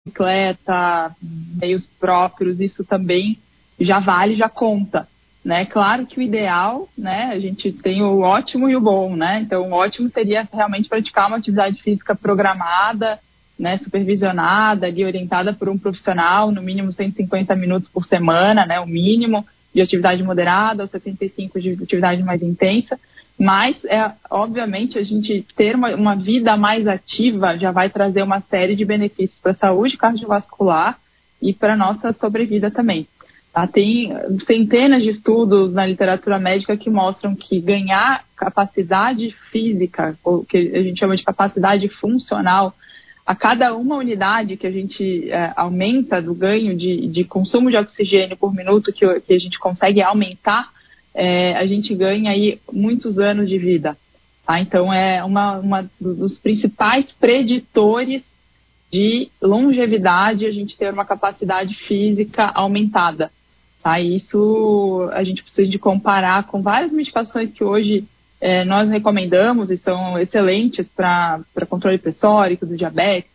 bicicleta, meios próprios, isso também já vale, já conta, né? Claro que o ideal, né, a gente tem o ótimo e o bom, né? Então, o ótimo seria realmente praticar uma atividade física programada, né, supervisionada, ali, orientada por um profissional, no mínimo 150 minutos por semana, né, o mínimo de atividade moderada, ou 75 de atividade mais intensa. Mas, obviamente, a gente ter uma vida mais ativa já vai trazer uma série de benefícios para a saúde cardiovascular e para a nossa sobrevida também. Tá? Tem centenas de estudos na literatura médica que mostram que ganhar capacidade física, ou que a gente chama de capacidade funcional, a cada uma unidade que a gente aumenta do ganho de consumo de oxigênio por minuto que a gente consegue aumentar, a gente ganha aí muitos anos de vida. Tá? Então, é uma dos principais preditores de longevidade a gente ter uma capacidade física aumentada. Tá? E isso a gente precisa de comparar com várias medicações que hoje nós recomendamos e são excelentes para controle pressórico, do diabetes,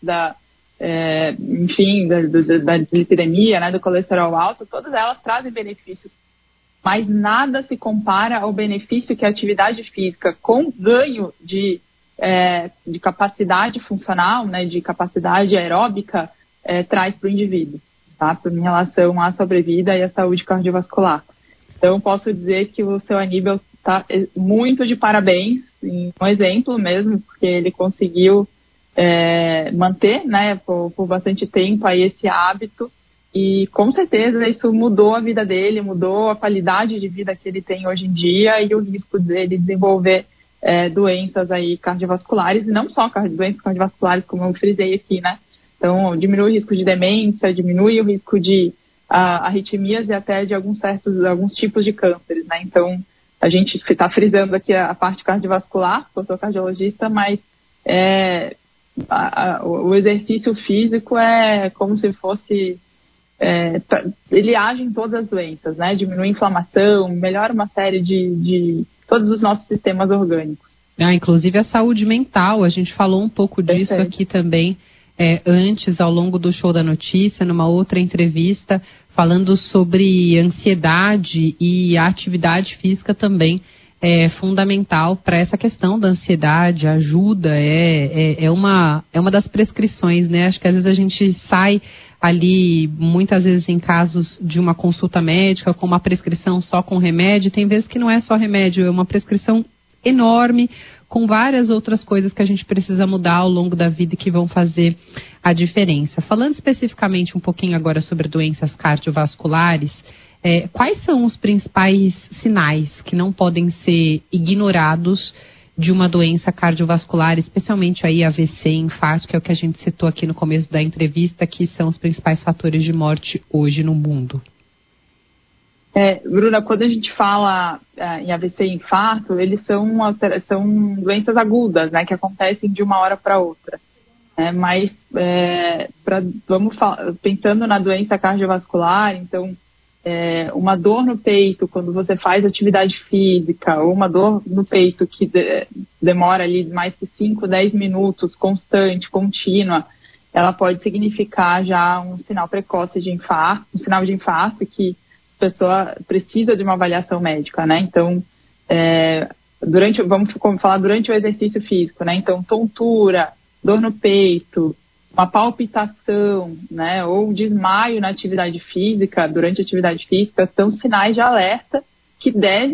enfim, da dislipidemia, né, do colesterol alto. Todas elas trazem benefícios, mas nada se compara ao benefício que a atividade física com ganho de capacidade funcional, né, de capacidade aeróbica, traz para o indivíduo, tá? Em relação à sobrevida e à saúde cardiovascular. Então, posso dizer que o seu Aníbal está muito de parabéns, um exemplo mesmo, porque ele conseguiu manter, né, por bastante tempo aí esse hábito. E com certeza isso mudou a vida dele, mudou a qualidade de vida que ele tem hoje em dia e o risco dele desenvolver doenças aí cardiovasculares, e não só doenças cardiovasculares, como eu frisei aqui, né? Então, diminui o risco de demência, diminui o risco de arritmias e até de alguns tipos de cânceres, né? Então, a gente está frisando aqui a parte cardiovascular, eu sou cardiologista, mas o exercício físico é como se fosse... ele age em todas as doenças, né? Diminui a inflamação, melhora uma série de todos os nossos sistemas orgânicos. Inclusive a saúde mental, a gente falou um pouco disso aqui também antes, ao longo do Show da Notícia, numa outra entrevista, falando sobre ansiedade, e a atividade física também é fundamental para essa questão da ansiedade, ajuda, é uma das prescrições, né? Acho que às vezes a gente sai ali, muitas vezes em casos de uma consulta médica, com uma prescrição só com remédio, tem vezes que não é só remédio, é uma prescrição enorme, com várias outras coisas que a gente precisa mudar ao longo da vida e que vão fazer a diferença. Falando especificamente um pouquinho agora sobre doenças cardiovasculares, quais são os principais sinais que não podem ser ignorados de uma doença cardiovascular, especialmente aí AVC e infarto, que é o que a gente citou aqui no começo da entrevista, que são os principais fatores de morte hoje no mundo? Bruna, quando a gente fala em AVC e infarto, eles são doenças agudas, né, que acontecem de uma hora para outra. Mas pensando na doença cardiovascular, então, uma dor no peito quando você faz atividade física, ou uma dor no peito que demora ali mais que 5, 10 minutos, constante, contínua, ela pode significar já um sinal precoce de infarto, um sinal de infarto que a pessoa precisa de uma avaliação médica, né? Então, vamos falar durante o exercício físico, né? Então, tontura, dor no peito, uma palpitação, né, ou desmaio na atividade física, durante a atividade física, são sinais de alerta que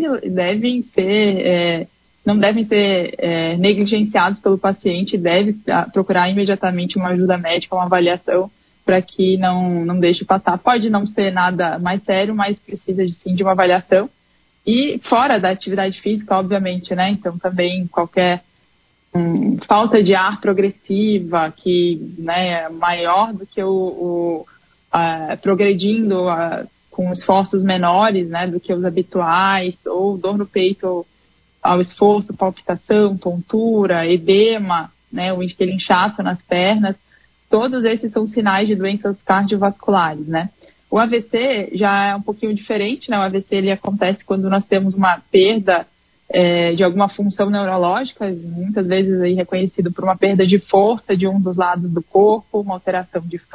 não devem ser negligenciados pelo paciente, deve procurar imediatamente uma ajuda médica, uma avaliação, para que não deixe passar. Pode não ser nada mais sério, mas precisa sim de uma avaliação. E fora da atividade física, obviamente, né, então também qualquer falta de ar progressiva, que, né, é maior do que progredindo com esforços menores, né, do que os habituais, ou dor no peito ao esforço, palpitação, tontura, edema, né, aquele inchaço nas pernas, todos esses são sinais de doenças cardiovasculares, né. O AVC já é um pouquinho diferente, né, o AVC ele acontece quando nós temos uma perda de alguma função neurológica, muitas vezes aí reconhecido por uma perda de força de um dos lados do corpo, uma alteração de